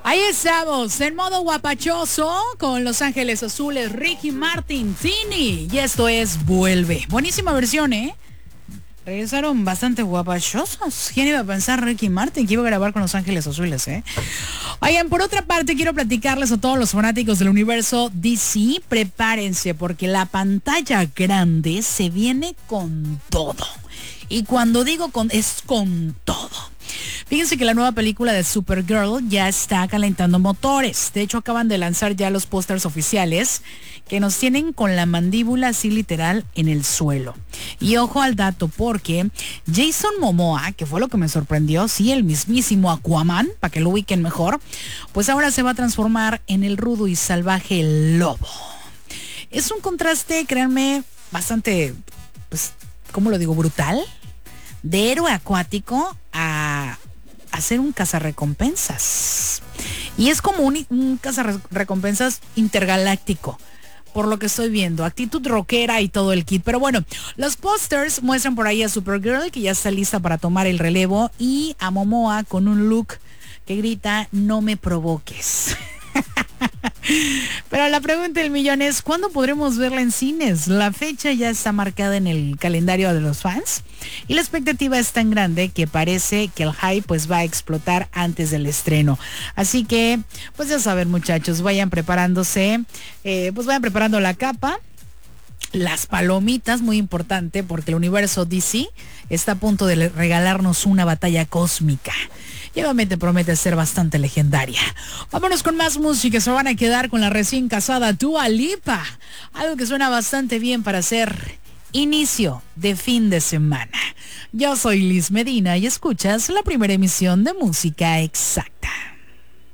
Ahí estamos, en modo guapachoso, con Los Ángeles Azules, Ricky Martin, Tini. Y esto es Vuelve. Buenísima versión, ¿eh? Regresaron bastante guapachosos. ¿Quién iba a pensar Ricky Martin que iba a grabar con Los Ángeles Azules, eh? Oigan, por otra parte, quiero platicarles a todos los fanáticos del universo DC, prepárense, porque la pantalla grande se viene con todo. Y cuando digo es con todo. Fíjense que la nueva película de Supergirl ya está calentando motores. De hecho, acaban de lanzar ya los pósters oficiales que nos tienen con la mandíbula así literal en el suelo. Y ojo al dato, porque Jason Momoa, que fue lo que me sorprendió, sí, el mismísimo Aquaman, para que lo ubiquen mejor, pues ahora se va a transformar en el rudo y salvaje lobo. Es un contraste, créanme, bastante, pues, ¿cómo lo digo? Brutal. De héroe acuático a ser un cazarrecompensas. Y es como un cazarrecompensas intergaláctico, por lo que estoy viendo. Actitud rockera y todo el kit. Pero bueno, los pósters muestran por ahí a Supergirl, que ya está lista para tomar el relevo, y a Momoa con un look que grita: no me provoques. Pero la pregunta del millón es: ¿cuándo podremos verla en cines? La fecha ya está marcada en el calendario de los fans y la expectativa es tan grande que parece que el hype pues va a explotar antes del estreno. Así que, pues ya saben, muchachos, vayan preparándose, pues vayan preparando la capa, las palomitas, muy importante, porque el universo DC está a punto de regalarnos una batalla cósmica. Y obviamente promete ser bastante legendaria. Vámonos con más música. Se van a quedar con la recién casada Dua Lipa. Algo que suena bastante bien para hacer inicio de fin de semana. Yo soy Liz Medina y escuchas la primera emisión de Música Exacta.